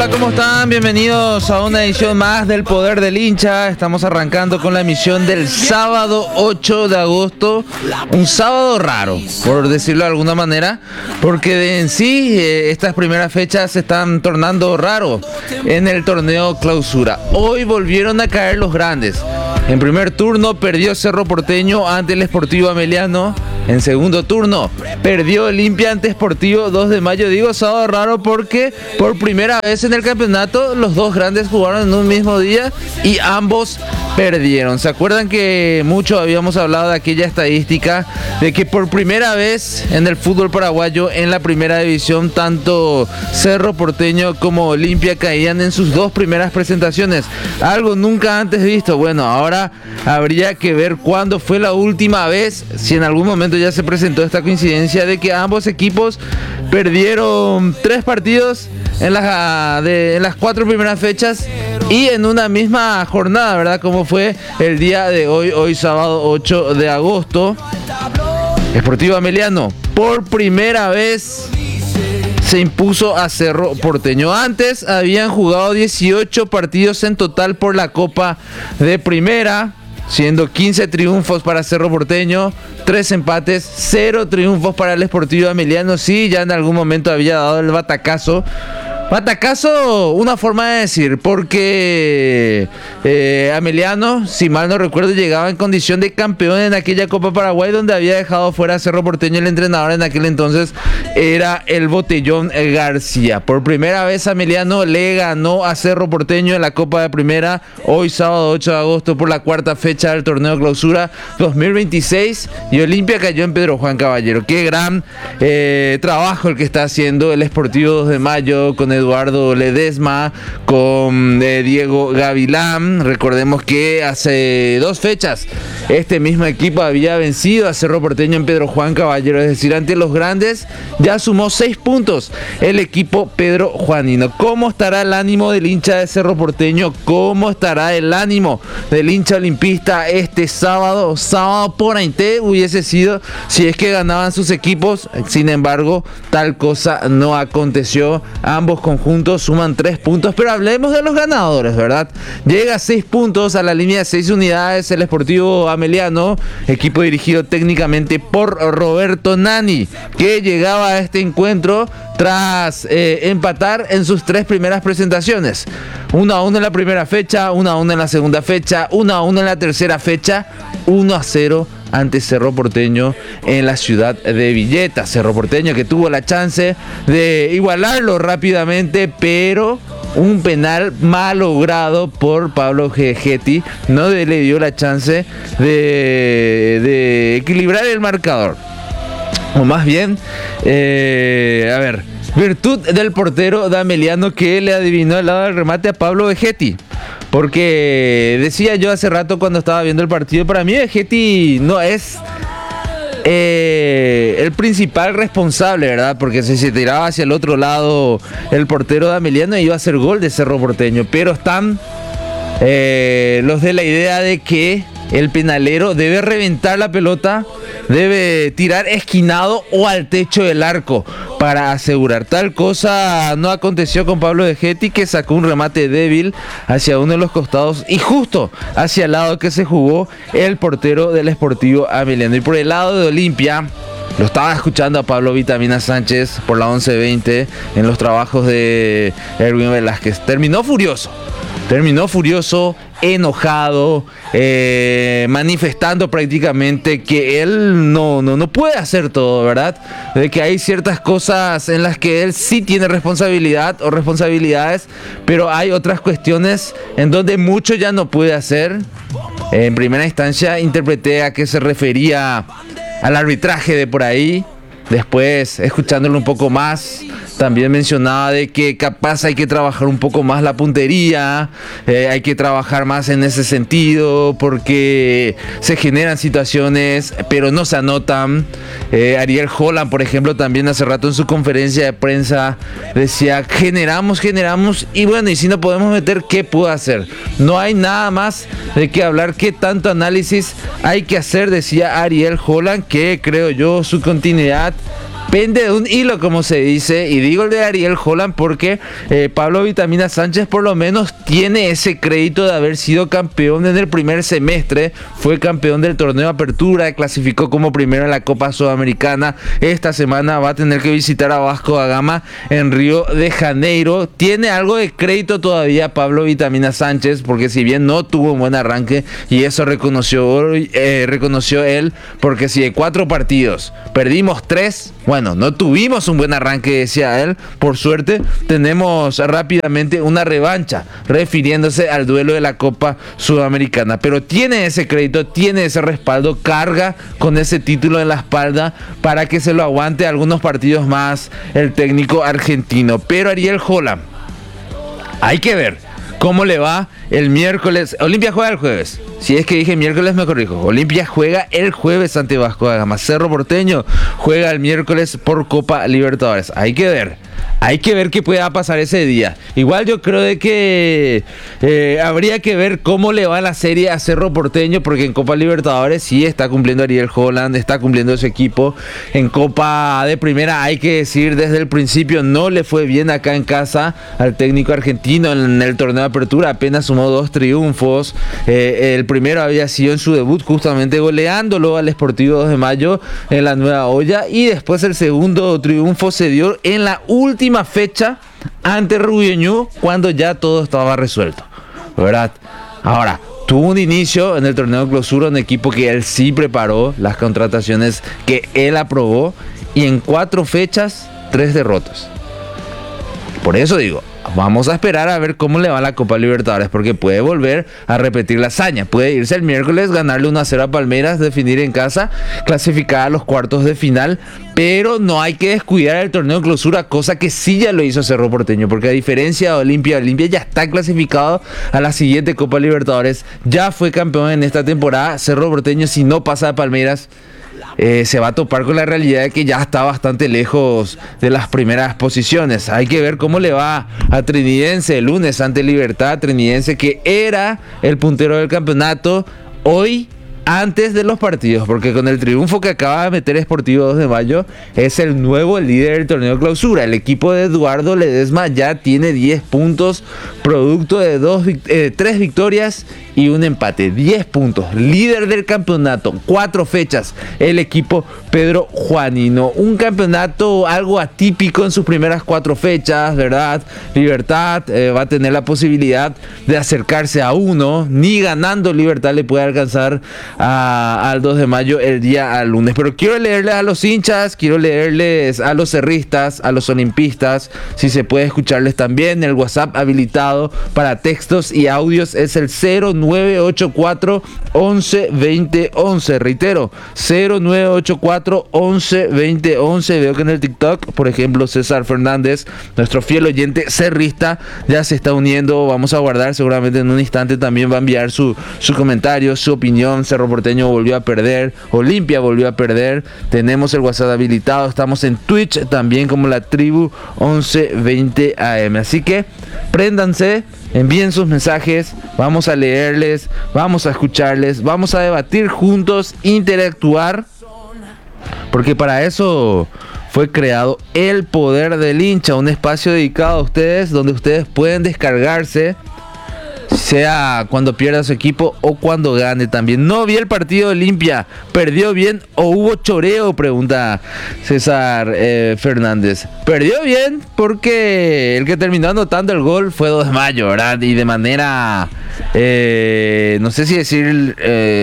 Hola, ¿cómo están? Bienvenidos a una edición más del Poder del Hincha. Estamos arrancando con la emisión del sábado 8 de agosto. Un sábado raro, por decirlo de alguna manera, porque en sí estas primeras fechas se están tornando raro en el torneo clausura. Hoy volvieron a caer los grandes. En primer turno perdió Cerro Porteño ante el Sportivo Ameliano. En segundo turno perdió Olimpia ante Sportivo 2 de mayo. Digo sábado raro porque por primera vez en el campeonato los dos grandes jugaron en un mismo día y ambos perdieron. ¿Se acuerdan que mucho habíamos hablado de aquella estadística de que por primera vez en el fútbol paraguayo en la primera división tanto Cerro Porteño como Olimpia caían en sus dos primeras presentaciones? Algo nunca antes visto. Bueno, ahora habría que ver cuándo fue la última vez, si en algún momento ya se presentó esta coincidencia de que ambos equipos perdieron 3 partidos en las 4 primeras fechas y en una misma jornada, ¿verdad? Como fue el día de hoy sábado 8 de agosto. Sportivo Ameliano por primera vez se impuso a Cerro Porteño. Antes habían jugado 18 partidos en total por la Copa de Primera, siendo 15 triunfos para Cerro Porteño, 3 empates, 0 triunfos para el Sportivo Ameliano. Sí, ya en algún momento había dado el batacazo. Batacazo, una forma de decir, porque Ameliano, si mal no recuerdo, llegaba en condición de campeón en aquella Copa Paraguay donde había dejado fuera a Cerro Porteño. El entrenador en aquel entonces era el Botellón García. Por primera vez Ameliano le ganó a Cerro Porteño en la Copa de Primera, hoy sábado 8 de agosto por la 4ª fecha del torneo clausura 2026, y Olimpia cayó en Pedro Juan Caballero. Qué gran trabajo el que está haciendo el Sportivo 2 de mayo con Eduardo Ledesma, con Diego Gavilán. Recordemos que hace 2 fechas este mismo equipo había vencido a Cerro Porteño en Pedro Juan Caballero, es decir, ante los grandes. Ya sumó 6 puntos el equipo Pedro Juanino. ¿Cómo estará el ánimo del hincha de Cerro Porteño? ¿Cómo estará el ánimo del hincha olimpista este sábado? Sábado por Ainté hubiese sido si es que ganaban sus equipos. Sin embargo, tal cosa no aconteció. Ambos conjuntos suman 3 puntos, pero hablemos de los ganadores, ¿verdad? Llega a 6 puntos a la línea de 6 unidades el Sportivo Ameliano, equipo dirigido técnicamente por Roberto Nani, que llegaba a este encuentro tras empatar en sus 3 primeras presentaciones. 1-1 en la primera fecha, 1-1 en la segunda fecha, 1-1 en la tercera fecha, 1-0 ante Cerro Porteño en la ciudad de Villeta. Cerro Porteño que tuvo la chance de igualarlo rápidamente, pero un penal mal logrado por Pablo Gegetti no le dio la chance de equilibrar el marcador. O más bien, virtud del portero de Ameliano, que le adivinó el lado del remate a Pablo Gegetti. Porque decía yo hace rato cuando estaba viendo el partido, para mí Gegetti no es el principal responsable, ¿verdad? Porque si se tiraba hacia el otro lado el portero de Ameliano iba a hacer gol de Cerro Porteño. Pero están los de la idea de que el penalero debe reventar la pelota, debe tirar esquinado o al techo del arco para asegurar. Tal cosa no aconteció con Pablo Gegetti, que sacó un remate débil hacia uno de los costados y justo hacia el lado que se jugó el portero del Sportivo Ameliano. Y por el lado de Olimpia, lo estaba escuchando a Pablo Vitamina Sánchez por la 11:20 en los trabajos de Erwin Velázquez. Terminó furioso, enojado, manifestando prácticamente que él no puede hacer todo, ¿verdad? De que hay ciertas cosas en las que él sí tiene responsabilidad o responsabilidades, pero hay otras cuestiones en donde mucho ya no puede hacer. En primera instancia interpreté a qué se refería al arbitraje de por ahí. Después, escuchándolo un poco más, también mencionaba de que capaz hay que trabajar un poco más la puntería, hay que trabajar más en ese sentido, porque se generan situaciones, pero no se anotan. Ariel Holland, por ejemplo, también hace rato en su conferencia de prensa decía, generamos, y bueno, y si no podemos meter, ¿qué puedo hacer? No hay nada más de qué hablar, qué tanto análisis hay que hacer, decía Ariel Holland, que creo yo su continuidad pende de un hilo, como se dice, y digo el de Ariel Holland porque Pablo Vitamina Sánchez por lo menos tiene ese crédito de haber sido campeón en el primer semestre, fue campeón del torneo Apertura, clasificó como primero en la Copa Sudamericana, esta semana va a tener que visitar a Vasco da Gama en Río de Janeiro, tiene algo de crédito todavía Pablo Vitamina Sánchez, porque si bien no tuvo un buen arranque, y eso reconoció él, porque si de 4 partidos perdimos 3, bueno, no tuvimos un buen arranque, decía él. Por suerte tenemos rápidamente una revancha, refiriéndose al duelo de la Copa Sudamericana, pero tiene ese crédito, tiene ese respaldo, carga con ese título en la espalda para que se lo aguante algunos partidos más el técnico argentino. Pero Ariel Holland, hay que ver cómo le va el miércoles. Olimpia juega el jueves. Si es que dije miércoles, me corrijo. Olimpia juega el jueves ante Vasco da Gama. Cerro Porteño juega el miércoles por Copa Libertadores. Hay que ver qué pueda pasar ese día. Igual yo creo de que habría que ver cómo le va la serie a Cerro Porteño, porque en Copa Libertadores sí está cumpliendo Ariel Holland, está cumpliendo su equipo. En Copa de Primera, hay que decir, desde el principio no le fue bien acá en casa al técnico argentino en el torneo de Apertura. Apenas sumó 2 triunfos. El primero había sido en su debut, justamente goleándolo al Sportivo 2 de Mayo en la Nueva Olla, y después el segundo triunfo se dio en la última fecha ante Rubio, cuando ya todo estaba resuelto, ¿verdad? Ahora, tuvo un inicio en el torneo de clausura, un equipo que él sí preparó, las contrataciones que él aprobó, y en 4 fechas 3 derrotas. Por eso digo, vamos a esperar a ver cómo le va la Copa Libertadores, porque puede volver a repetir la hazaña. Puede irse el miércoles, ganarle 1-0 a Palmeiras, definir en casa, clasificar a los cuartos de final, pero no hay que descuidar el torneo de clausura, cosa que sí ya lo hizo Cerro Porteño, porque a diferencia de Olimpia ya está clasificado a la siguiente Copa Libertadores, ya fue campeón en esta temporada. Cerro Porteño, si no pasa a Palmeiras, se va a topar con la realidad de que ya está bastante lejos de las primeras posiciones. Hay que ver cómo le va a Trinidense el lunes ante Libertad. Trinidense, que era el puntero del campeonato hoy, antes de los partidos, porque con el triunfo que acaba de meter Sportivo 2 de Mayo, es el nuevo líder del torneo de clausura. El equipo de Eduardo Ledesma ya tiene 10 puntos, producto de 3 victorias y un empate. 10 puntos, líder del campeonato, 4 fechas el equipo Pedro Juanino. Un campeonato algo atípico en sus primeras 4 fechas, ¿verdad? Libertad va a tener la posibilidad de acercarse a 1, ni ganando Libertad le puede alcanzar al 2 de mayo el día lunes. Pero quiero leerles a los hinchas, quiero leerles a los cerristas, a los olimpistas, si se puede escucharles también. El WhatsApp habilitado para textos y audios es el 0984 11 20 11. Reitero, 0984 11 20 11. Veo que en el TikTok, por ejemplo, César Fernández, nuestro fiel oyente cerrista, ya se está uniendo. Vamos a guardar, seguramente en un instante también va a enviar su comentario, su opinión. Cerro Porteño volvió a perder, Olimpia volvió a perder. Tenemos el WhatsApp habilitado, estamos en Twitch también como La Tribu 1120 AM. Así que préndanse, envíen sus mensajes, vamos a leerles, vamos a escucharles, vamos a debatir juntos, interactuar, porque para eso fue creado El Poder del Hincha, un espacio dedicado a ustedes, donde ustedes pueden descargarse, sea cuando pierda su equipo o cuando gane también. No vi el partido de Olimpia, ¿perdió bien o hubo choreo?, pregunta César Fernández. Perdió bien porque el que terminó anotando el gol fue 2 de mayo, ¿verdad? Y de manera, no sé si decir,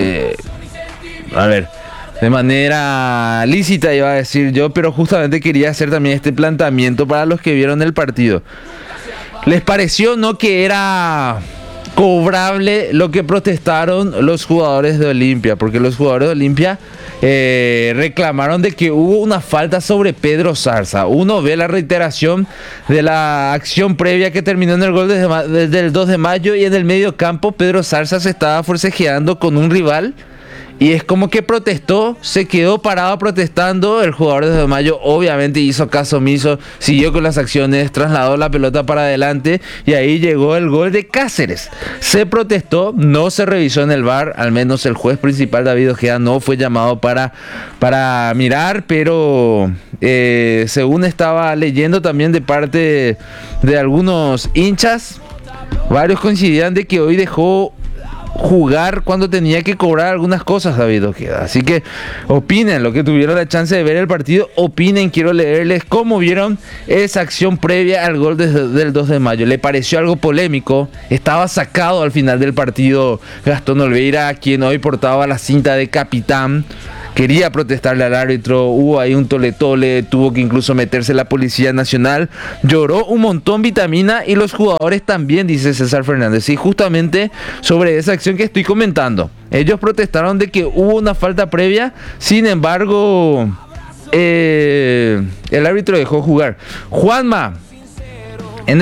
de manera lícita iba a decir yo, pero justamente quería hacer también este planteamiento para los que vieron el partido. ¿Les pareció no que era cobrable lo que protestaron los jugadores de Olimpia? Porque los jugadores de Olimpia reclamaron de que hubo una falta sobre Pedro Zarza. Uno ve la reiteración de la acción previa que terminó en el gol desde el 2 de mayo, y en el medio campo Pedro Zarza se estaba forcejeando con un rival Y es como que protestó, se quedó parado protestando. El jugador de 2 de Mayo obviamente hizo caso omiso, siguió con las acciones, trasladó la pelota para adelante y ahí llegó el gol de Cáceres. Se protestó, no se revisó en el VAR, al menos el juez principal David Ojeda no fue llamado para mirar, pero según estaba leyendo también de parte de algunos hinchas, varios coincidían de que hoy dejó jugar cuando tenía que cobrar algunas cosas David Ojeda. Así que opinen, lo que tuvieron la chance de ver el partido, opinen, quiero leerles cómo vieron esa acción previa al gol del 2 de mayo. ¿Le pareció algo polémico? Estaba sacado al final del partido Gastón Olveira, quien hoy portaba la cinta de capitán. Quería protestarle al árbitro, hubo ahí un tole-tole, tuvo que incluso meterse la Policía Nacional, lloró un montón Vitamina y los jugadores también, dice César Fernández. Y justamente sobre esa acción que estoy comentando, ellos protestaron de que hubo una falta previa, sin embargo, el árbitro dejó jugar. Juanma, en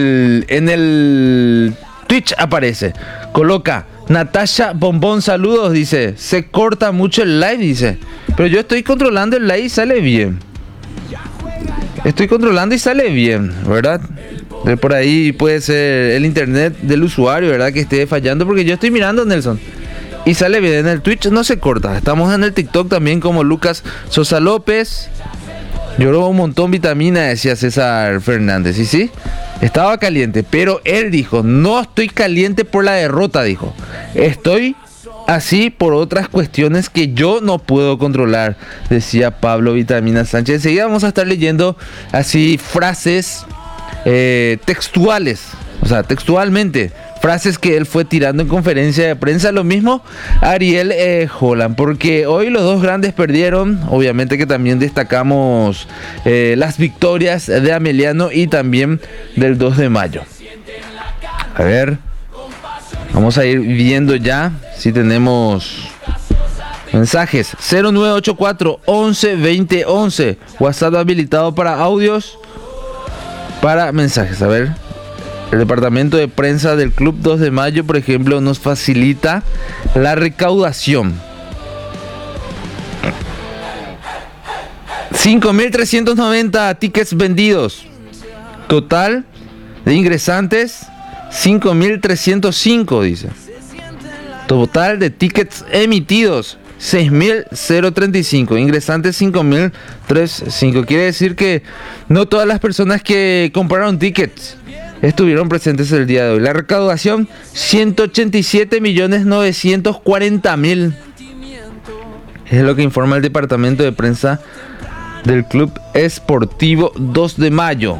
el Twitch aparece, coloca: Natasha Bombón, saludos, dice. Se corta mucho el live, dice. Pero yo estoy controlando el live y sale bien. Estoy controlando y sale bien, ¿verdad? Por ahí puede ser el internet del usuario, ¿verdad? Que esté fallando, porque yo estoy mirando, Nelson, y sale bien. En el Twitch no se corta. Estamos en el TikTok también como Lucas Sosa López. Lloró un montón Vitamina, decía César Fernández. Y sí, estaba caliente, pero él dijo: no estoy caliente por la derrota, dijo. Estoy así por otras cuestiones que yo no puedo controlar, decía Pablo Vitamina Sánchez. Enseguida vamos a estar leyendo así frases textuales, o sea, textualmente, frases que él fue tirando en conferencia de prensa. Lo mismo Ariel Holland, porque hoy los dos grandes perdieron. Obviamente que también destacamos las victorias de Ameliano y también del 2 de mayo. A ver, vamos a ir viendo ya si tenemos mensajes. 0984 11 20 11, WhatsApp habilitado para audios, para mensajes. A ver, el departamento de prensa del Club 2 de Mayo, por ejemplo, nos facilita la recaudación. 5.390 tickets vendidos. Total de ingresantes 5.305, dice. Total de tickets emitidos 6.035, ingresantes 5.035. Quiere decir que no todas las personas que compraron tickets estuvieron presentes el día de hoy. La recaudación 187.940.000. Es lo que informa el departamento de prensa del Club Esportivo 2 de Mayo.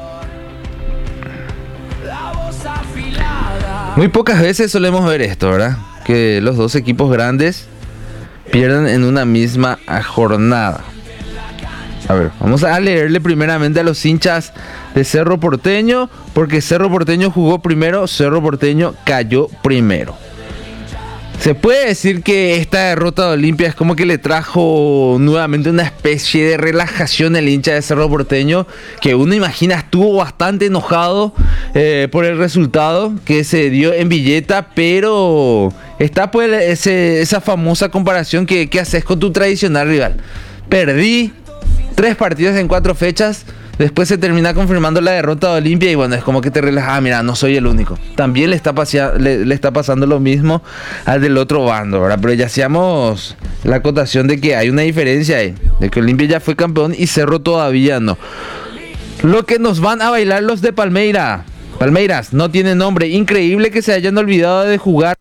Muy pocas veces solemos ver esto, ¿verdad? Que los dos equipos grandes pierdan en una misma jornada. A ver, vamos a leerle primeramente a los hinchas de Cerro Porteño, porque Cerro Porteño jugó primero, Cerro Porteño cayó primero. Se puede decir que esta derrota de Olimpia es como que le trajo nuevamente una especie de relajación al hincha de Cerro Porteño, que uno imagina estuvo bastante enojado por el resultado que se dio en Villeta, pero está pues esa famosa comparación que haces con tu tradicional rival. Perdí 3 partidos en 4 fechas. Después se termina confirmando la derrota de Olimpia y bueno, es como que te relajas. Mira, no soy el único. También le está pasando lo mismo al del otro bando, ¿verdad? Pero ya hacíamos la acotación de que hay una diferencia ahí, de que Olimpia ya fue campeón y Cerro todavía no. Lo que nos van a bailar los de Palmeiras no tiene nombre. Increíble que se hayan olvidado de jugar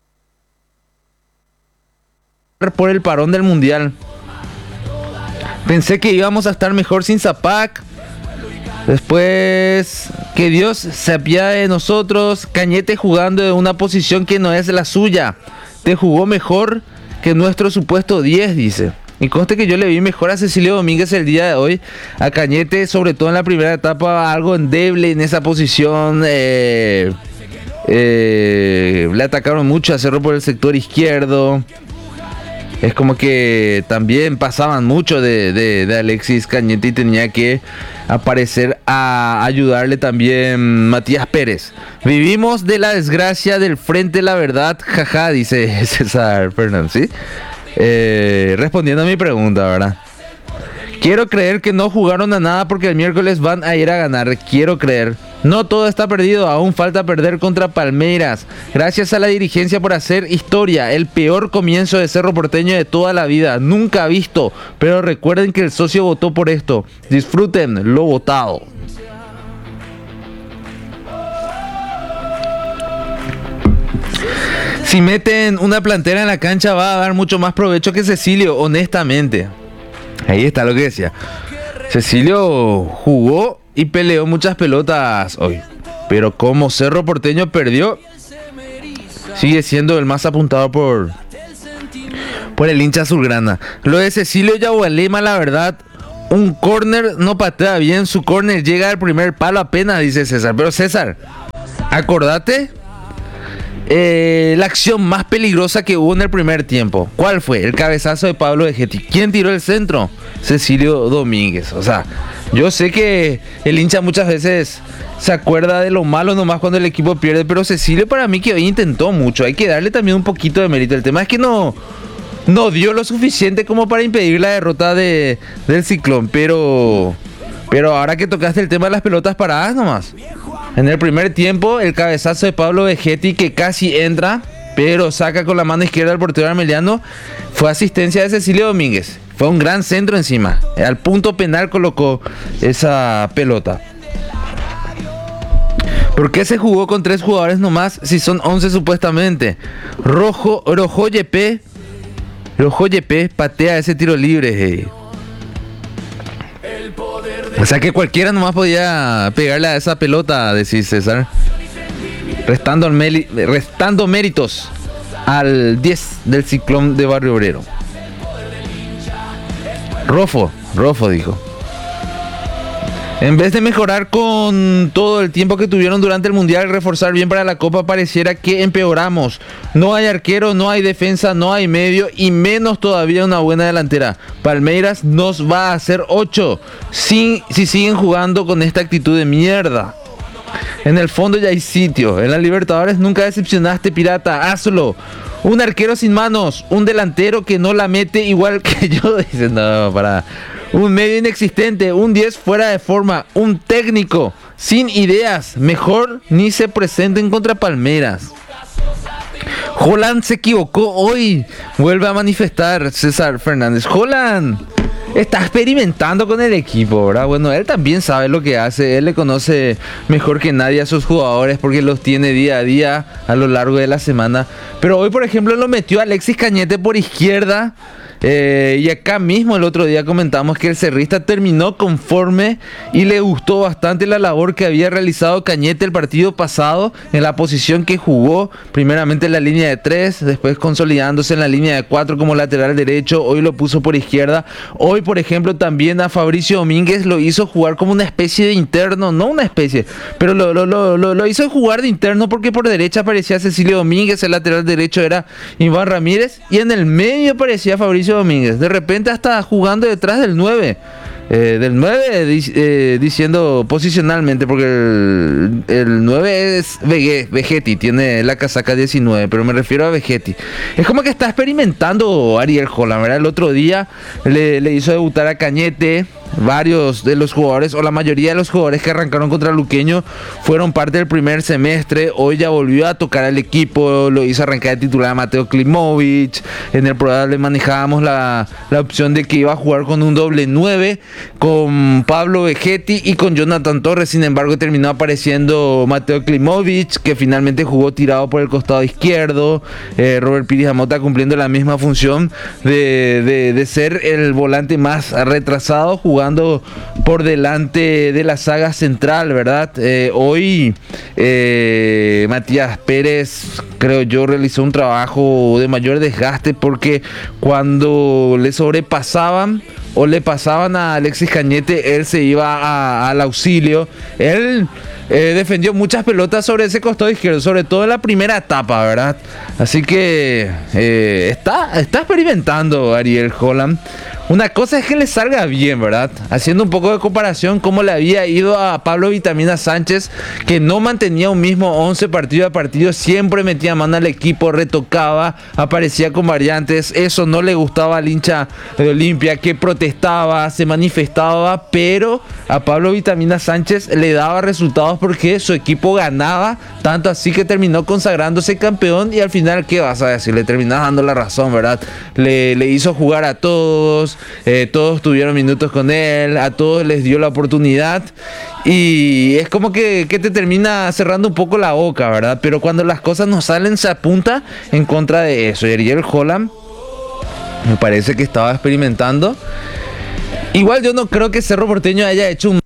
por el parón del Mundial. Pensé que íbamos a estar mejor sin Zapac. Después, que Dios se apiade de nosotros. Cañete jugando en una posición que no es la suya. Te jugó mejor que nuestro supuesto 10, dice. Y conste que yo le vi mejor a Cecilio Domínguez el día de hoy. A Cañete, sobre todo en la primera etapa, algo endeble en esa posición. Le atacaron mucho a Cerro por el sector izquierdo. Es como que también pasaban mucho de Alexis Cañete y tenía que aparecer a ayudarle también Matías Pérez. Vivimos de la desgracia del frente, la verdad, jaja, dice César Fernández, ¿sí? Respondiendo a mi pregunta, ¿verdad? Quiero creer que no jugaron a nada porque el miércoles van a ir a ganar. Quiero creer. No todo está perdido, aún falta perder contra Palmeiras. Gracias a la dirigencia por hacer historia. El peor comienzo de Cerro Porteño de toda la vida. Nunca visto. Pero recuerden que el socio votó por esto. Disfruten lo votado. Si meten una plantera en la cancha va a dar mucho más provecho que Cecilio, honestamente. Ahí está lo que decía. Cecilio jugó y peleó muchas pelotas hoy. Pero como Cerro Porteño perdió, sigue siendo el más apuntado por el hincha azulgrana. Lo de Cecilio Yagualema, la verdad, un córner no patea bien. Su córner llega al primer palo apenas, dice César. Pero César, acordate la acción más peligrosa que hubo en el primer tiempo. ¿Cuál fue? El cabezazo de Pablo Vegetti. ¿Quién tiró el centro? Cecilio Domínguez. O sea, yo sé que el hincha muchas veces se acuerda de lo malo nomás cuando el equipo pierde, pero Cecilio para mí que hoy intentó mucho. Hay que darle también un poquito de mérito. El tema es que no dio lo suficiente como para impedir la derrota del Ciclón. Pero ahora que tocaste el tema de las pelotas paradas nomás. En el primer tiempo, el cabezazo de Pablo Vegetti que casi entra, pero saca con la mano izquierda al portero armeliano, fue asistencia de Cecilio Domínguez. Fue un gran centro encima. Al punto penal colocó esa pelota. ¿Por qué se jugó con 3 jugadores nomás si son 11 supuestamente? Rojo Yepe patea ese tiro libre. O sea que cualquiera nomás podía pegarle a esa pelota, decís César. Restando méritos al 10 del Ciclón de Barrio Obrero. Rofo dijo. En vez de mejorar con todo el tiempo que tuvieron durante el Mundial y reforzar bien para la Copa, pareciera que empeoramos. No hay arquero, no hay defensa, no hay medio y menos todavía una buena delantera. Palmeiras nos va a hacer 8 si siguen jugando con esta actitud de mierda. En el fondo ya hay sitio. En la Libertadores nunca decepcionaste, Pirata. Hazlo. Un arquero sin manos, un delantero que no la mete igual que yo. Dice, no, para... Un medio inexistente, un 10 fuera de forma, un técnico sin ideas, mejor ni se presenten contra Palmeiras. Holland se equivocó hoy, vuelve a manifestar César Fernández. Holland está experimentando con el equipo, ¿verdad? Bueno, él también sabe lo que hace, él le conoce mejor que nadie a sus jugadores porque los tiene día a día a lo largo de la semana. Pero hoy, por ejemplo, lo metió Alexis Cañete por izquierda. Y acá mismo el otro día comentamos que el cerrista terminó conforme y le gustó bastante la labor que había realizado Cañete el partido pasado en la posición que jugó, primeramente en la línea de 3, después consolidándose en la línea de 4 como lateral derecho. Hoy lo puso por izquierda. Hoy, por ejemplo, también a Fabricio Domínguez lo hizo jugar como una especie de interno, no una especie, pero lo hizo jugar de interno porque por derecha aparecía Cecilio Domínguez, el lateral derecho era Iván Ramírez y en el medio aparecía Fabricio Domínguez, de repente hasta jugando detrás del 9, diciendo posicionalmente, porque el 9 es Vegetti, tiene la casaca 19, pero me refiero a Vegetti. Es como que está experimentando Ariel Holland, ¿verdad? El otro día le hizo debutar a Cañete. Varios de los jugadores, o la mayoría de los jugadores que arrancaron contra Luqueño fueron parte del primer semestre. Hoy ya volvió a tocar al equipo, lo hizo arrancar de titular a Mateo Klimovic. En el programa le manejábamos la opción de que iba a jugar con un doble 9, con Pablo Vegetti y con Jonathan Torres. Sin embargo, terminó apareciendo Mateo Klimovic, que finalmente jugó tirado por el costado izquierdo. Robert Pires Amota cumpliendo la misma función de ser el volante más retrasado, jugando por delante de la saga central, ¿verdad? Hoy Matías Pérez, creo yo, realizó un trabajo de mayor desgaste porque cuando le sobrepasaban o le pasaban a Alexis Cañete, él se iba al auxilio. Él defendió muchas pelotas sobre ese costado izquierdo, sobre todo en la primera etapa, ¿verdad? Así que está experimentando Ariel Holland. Una cosa es que le salga bien, ¿verdad? Haciendo un poco de comparación, cómo le había ido a Pablo Vitamina Sánchez, que no mantenía un mismo 11 partido a partido, siempre metía mano al equipo, retocaba, aparecía con variantes. Eso no le gustaba al hincha de Olimpia, que protestaba, se manifestaba, pero a Pablo Vitamina Sánchez le daba resultados porque su equipo ganaba, tanto así que terminó consagrándose campeón. Y al final, ¿qué vas a decir? Le terminas dando la razón, ¿verdad? Le hizo jugar a todos. Todos tuvieron minutos con él, a todos les dio la oportunidad y es como que te termina cerrando un poco la boca, ¿verdad? Pero cuando las cosas no salen se apunta en contra de eso. Y Ariel Holland me parece que estaba experimentando. Igual yo no creo que Cerro Porteño haya hecho un